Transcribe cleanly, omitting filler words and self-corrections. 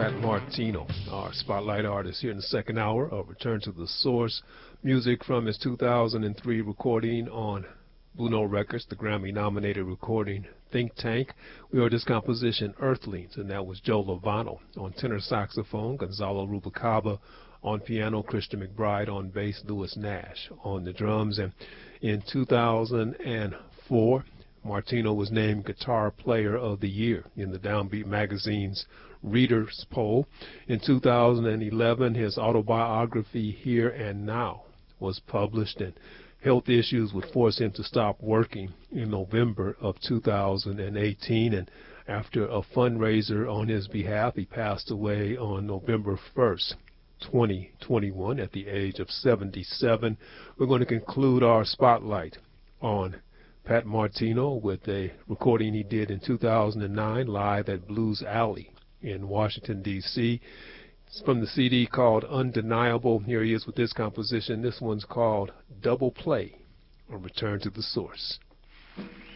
Pat Martino, our spotlight artist here in the second hour of Return to the Source. Music from his 2003 recording on Blue Note Records, the Grammy-nominated recording Think Tank. We heard this composition, Earthlings, and that was Joe Lovano on tenor saxophone, Gonzalo Rubalcaba on piano, Christian McBride on bass, Lewis Nash on the drums. And in 2004, Martino was named Guitar Player of the Year in the Downbeat magazine's Readers Poll. In 2011, his autobiography, Here and Now, was published, and health issues would force him to stop working in November of 2018. And after a fundraiser on his behalf, he passed away on November 1st, 2021, at the age of 77. We're going to conclude our spotlight on Pat Martino with a recording he did in 2009 live at Blues Alley in Washington, D.C. It's from the CD called Undeniable. Here he is with this composition. This one's called Double Play, or Return to the Source.